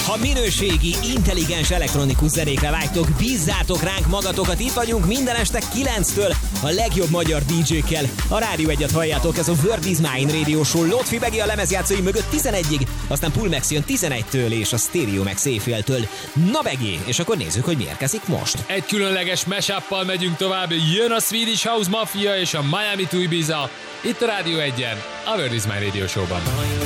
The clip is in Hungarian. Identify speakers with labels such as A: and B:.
A: Ha minőségi, intelligens elektronikus zenékre vágytok, bízzátok ránk magatokat, itt vagyunk minden este 9-től a legjobb magyar DJ-kkel. A Rádió 1-et halljátok, ez a Word is Mine Radio Show. Lotfi Begi a lemezjátszói mögött 11-ig, aztán Pulmax jön 11-től és a Stereo Max éjféltől. Na Begi, és akkor nézzük, hogy mi érkezik most.
B: Egy különleges mashuppal megyünk tovább, jön a Swedish House Mafia és a Miami to Ibiza. Itt a Rádió 1-en, a Word is Mine Radio Show-ban.